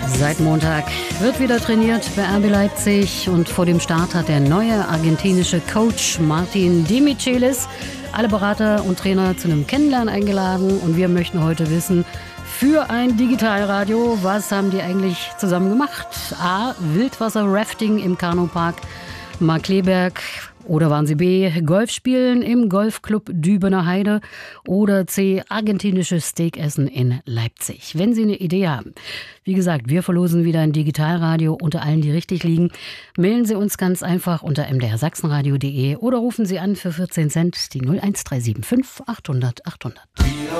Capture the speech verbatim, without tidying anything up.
Seit Montag wird wieder trainiert bei R B Leipzig und vor dem Start hat der neue argentinische Coach Martin Demichelis alle Berater und Trainer zu einem Kennenlernen eingeladen und wir möchten heute wissen, für ein Digitalradio, was haben die eigentlich zusammen gemacht? A. Wildwasser-Rafting im Kanupark Markkleeberg. Oder waren sie B. Golf spielen im Golfclub Dübener Heide oder C. argentinisches Steakessen in Leipzig. Wenn Sie eine Idee haben, wie gesagt, wir verlosen wieder ein Digitalradio unter allen, die richtig liegen. Mailen Sie uns ganz einfach unter m d r sachsenradio punkt d e oder rufen Sie an für vierzehn Cent die null eins drei sieben fünf achthundert achthundert.